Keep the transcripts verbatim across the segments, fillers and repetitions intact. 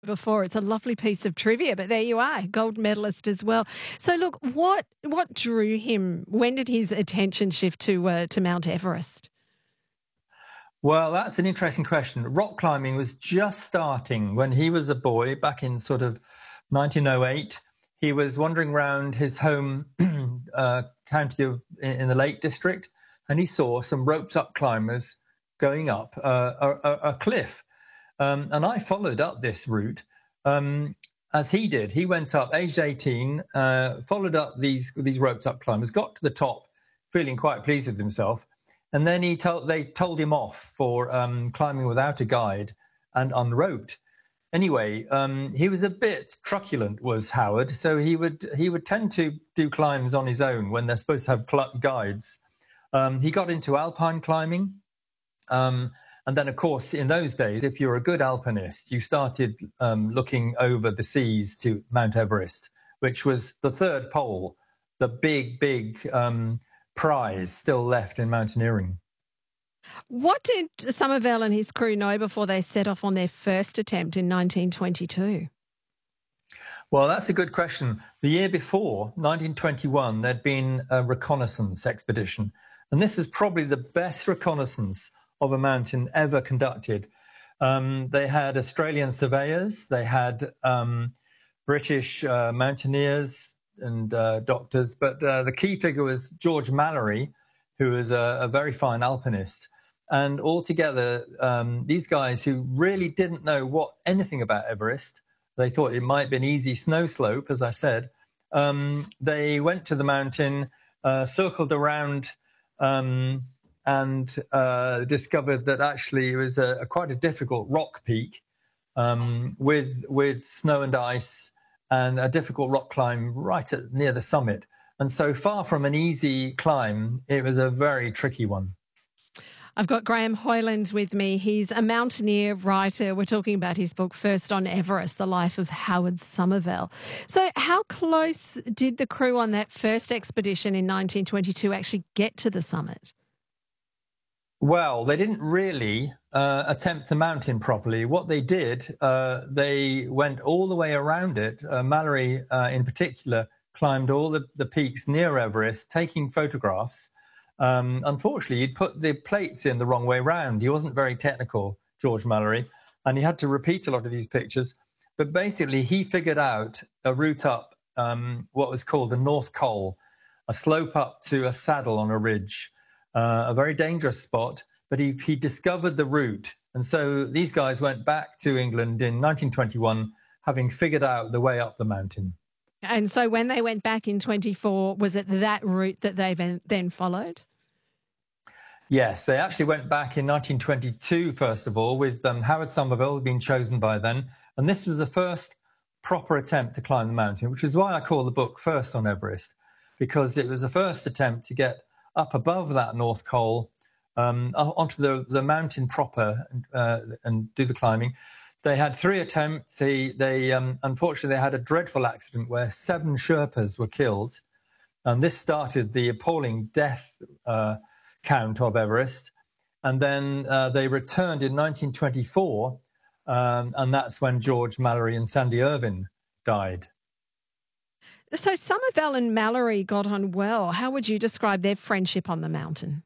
Before. It's a lovely piece of trivia, but there you are, gold medalist as well. So, look, what what drew him? When did his attention shift to uh, to Mount Everest? Well, that's an interesting question. Rock climbing was just starting when he was a boy back in sort of nineteen oh eight. He was wandering around his home uh, county of, in, in the Lake District, and he saw some roped up climbers going up uh, a, a, a cliff. Um, and I followed up this route um, as he did. He went up, aged eighteen, uh, followed up these these roped up climbers, got to the top, feeling quite pleased with himself. And then he told they told him off for um, climbing without a guide and unroped. Anyway, um, he was a bit truculent, was Howard. So he would he would tend to do climbs on his own when they're supposed to have cl- guides. Um, he got into alpine climbing. Um, And then, of course, in those days, if you're a good alpinist, you started um, looking over the seas to Mount Everest, which was the third pole, the big, big um, prize still left in mountaineering. What did Somervell and his crew know before they set off on their first attempt in nineteen twenty-two? Well, that's a good question. The year before, nineteen twenty-one, there'd been a reconnaissance expedition. And this is probably the best reconnaissance of a mountain ever conducted. Um, they had Australian surveyors, they had um, British uh, mountaineers and uh, doctors, but uh, the key figure was George Mallory, who was a, a very fine alpinist. And altogether, um, these guys who really didn't know what anything about Everest, they thought it might be an easy snow slope, as I said. Um, they went to the mountain, uh, circled around um, and uh, discovered that actually it was a, a quite a difficult rock peak um, with with snow and ice and a difficult rock climb right at, near the summit. And so far from an easy climb, it was a very tricky one. I've got Graham Hoyland with me. He's a mountaineer writer. We're talking about his book, First on Everest, The Life of Howard Somervell. So how close did the crew on that first expedition in nineteen twenty-two actually get to the summit? Well, they didn't really uh, attempt the mountain properly. What they did, uh, they went all the way around it. Uh, Mallory, uh, in particular, climbed all the, the peaks near Everest, taking photographs. Um, unfortunately, he'd put the plates in the wrong way round. He wasn't very technical, George Mallory, and he had to repeat a lot of these pictures. But basically, he figured out a route up um, what was called the North Col, a slope up to a saddle on a ridge. Uh, a very dangerous spot, but he, he discovered the route. And so these guys went back to England in nineteen twenty-one, having figured out the way up the mountain. And so when they went back in twenty-four, was it that route that they then followed? Yes, they actually went back in nineteen twenty-two, first of all, with um, Howard Somervell being chosen by then. And this was the first proper attempt to climb the mountain, which is why I call the book First on Everest, because it was the first attempt to get up above that North Col, um, onto the, the mountain proper uh, and do the climbing. They had three attempts. They, they um, unfortunately, they had a dreadful accident where seven Sherpas were killed. And this started the appalling death uh, count of Everest. And then uh, they returned in nineteen twenty-four, um, and that's when George Mallory and Sandy Irvine died. So Somervell and Mallory got on well. How would you describe their friendship on the mountain?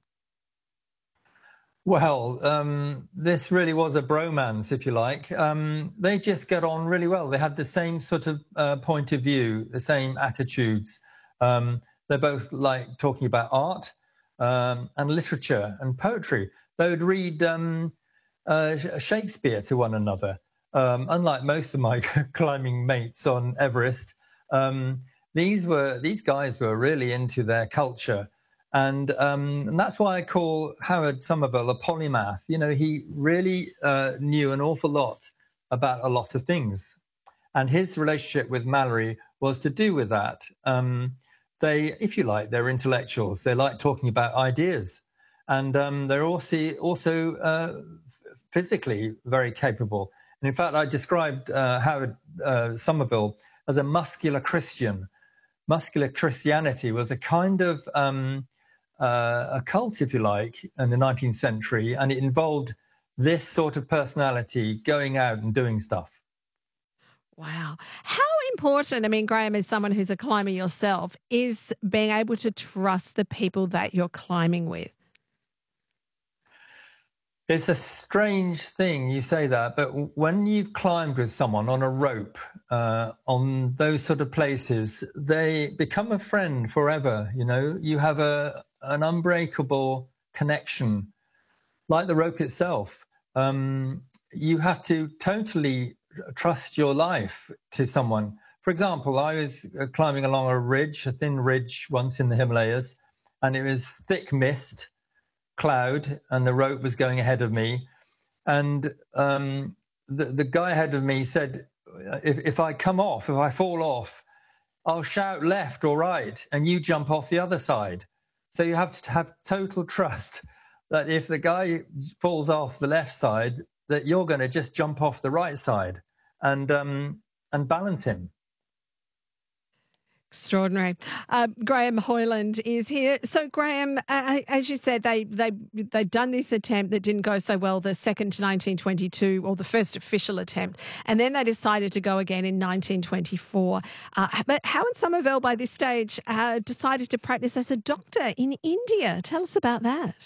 Well, um, this really was a bromance, if you like. Um, they just got on really well. They had the same sort of uh, point of view, the same attitudes. Um, they both like talking about art um, and literature and poetry. They would read um, uh, Shakespeare to one another. Um, unlike most of my climbing mates on Everest, um, These were these guys were really into their culture, and, um, and that's why I call Howard Somervell a polymath. You know, he really uh, knew an awful lot about a lot of things, and his relationship with Mallory was to do with that. Um, they, if you like, they're intellectuals. They like talking about ideas, and um, they're also also uh, physically very capable. And in fact, I described uh, Howard uh, Somervell as a muscular Christian. Muscular Christianity was a kind of um, uh, a cult, if you like, in the nineteenth century, and it involved this sort of personality going out and doing stuff. Wow. How important, I mean, Graham, as someone who's a climber yourself, is being able to trust the people that you're climbing with? It's a strange thing you say that, but when you've climbed with someone on a rope, uh, on those sort of places, they become a friend forever. You know, you have a an unbreakable connection, like the rope itself. Um, you have to totally trust your life to someone. For example, I was uh, climbing along a ridge, a thin ridge once in the Himalayas, and it was thick mist, cloud, and the rope was going ahead of me. And um, the, the guy ahead of me said, if, if I come off, if I fall off, I'll shout left or right, and you jump off the other side. So you have to have total trust that if the guy falls off the left side, that you're going to just jump off the right side and um, and balance him. Extraordinary. Uh, Graham Hoyland is here. So, Graham, uh, as you said, they they they'd done this attempt that didn't go so well, the second nineteen twenty-two, or the first official attempt, and then they decided to go again in nineteen twenty-four. Uh, but Howard Somervell, by this stage, uh, decided to practice as a doctor in India. Tell us about that.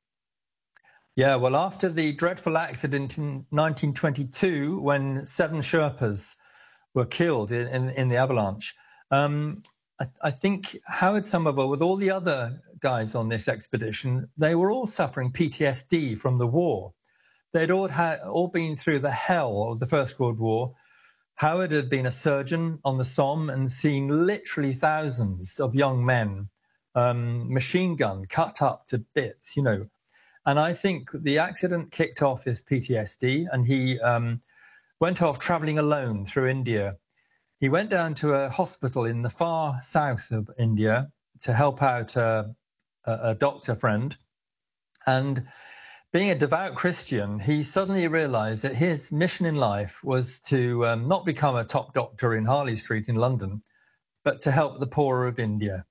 Yeah, well, after the dreadful accident in nineteen twenty-two, when seven Sherpas were killed in, in, in the avalanche, um, I, I think Howard Somervell, with all the other guys on this expedition, they were all suffering P T S D from the war. They'd all, had, all been through the hell of the First World War. Howard had been a surgeon on the Somme and seen literally thousands of young men, um, machine gun, cut up to bits, you know. And I think the accident kicked off this P T S D, and he um, went off traveling alone through India. He went down to a hospital in the far south of India to help out a, a, a doctor friend. And being a devout Christian, he suddenly realized that his mission in life was to um, not become a top doctor in Harley Street in London, but to help the poor of India.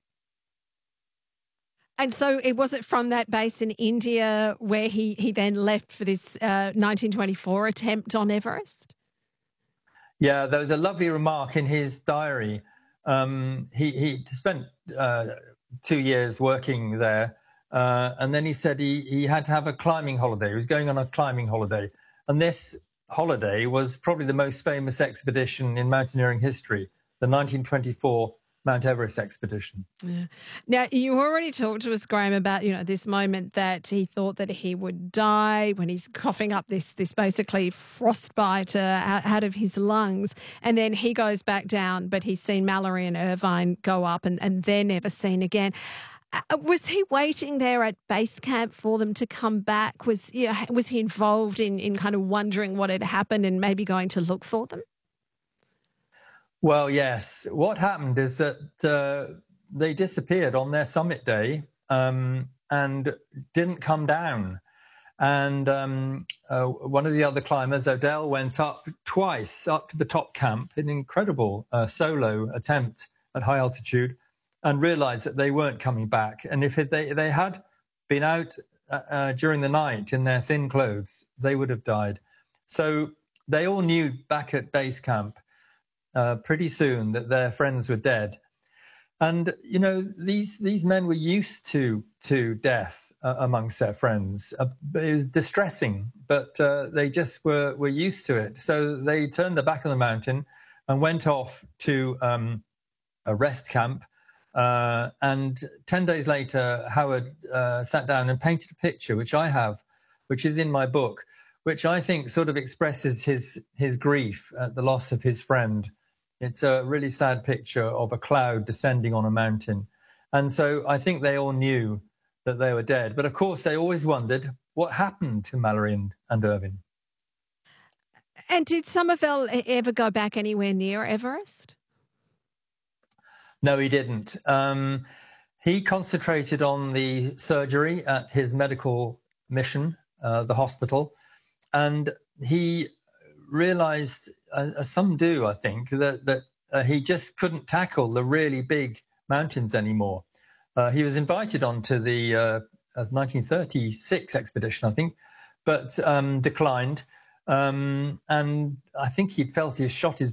And so it was it from that base in India where he, he then left for this uh, nineteen twenty-four attempt on Everest? Yeah, there was a lovely remark in his diary. Um, he, he spent uh, two years working there, uh, and then he said he, he had to have a climbing holiday. He was going on a climbing holiday. And this holiday was probably the most famous expedition in mountaineering history, the nineteen twenty-four Mount Everest expedition. Yeah. Now, you already talked to us, Graham, about, you know, this moment that he thought that he would die when he's coughing up this this basically frostbite uh, out, out of his lungs. And then he goes back down, but he's seen Mallory and Irvine go up and, and they're never seen again. Uh, was he waiting there at base camp for them to come back? Was, you know, was he involved in, in kind of wondering what had happened and maybe going to look for them? Well, yes. What happened is that uh, they disappeared on their summit day um, and didn't come down. And um, uh, one of the other climbers, Odell, went up twice up to the top camp, an incredible uh, solo attempt at high altitude, and realized that they weren't coming back. And if they, they had been out uh, uh, during the night in their thin clothes, they would have died. So they all knew back at base camp Uh, pretty soon that their friends were dead. And, you know, these these men were used to to death uh, amongst their friends. Uh, it was distressing, but uh, they just were, were used to it. So they turned the back of the mountain and went off to um, a rest camp. Uh, and ten days later, Howard uh, sat down and painted a picture, which I have, which is in my book, which I think sort of expresses his his grief at the loss of his friend. It's a really sad picture of a cloud descending on a mountain. And so I think they all knew that they were dead. But of course, they always wondered what happened to Mallory and, and Irvine. And did Somervell ever go back anywhere near Everest? No, he didn't. Um, he concentrated on the surgery at his medical mission, uh, the hospital, and he realized, uh, as some do, I think, that, that uh, he just couldn't tackle the really big mountains anymore. Uh, he was invited onto the uh, nineteen thirty-six expedition, I think, but um, declined. Um, and I think he'd felt he shot his